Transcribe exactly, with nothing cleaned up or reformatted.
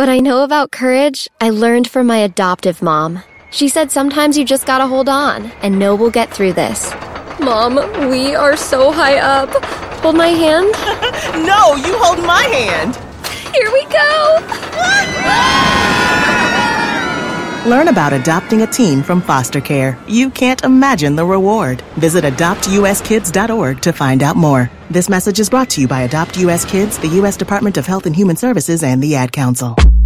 What I know about courage, I learned from my adoptive mom. She said sometimes you just gotta hold on and know we'll get through this. Mom, we are so high up. Hold my hand? No, you hold my hand. Here we go. Learn about adopting a teen from foster care. You can't imagine the reward. Visit adopt u s kids dot org to find out more. This message is brought to you by Adopt U S Kids, the U S Department of Health and Human Services, and the Ad Council.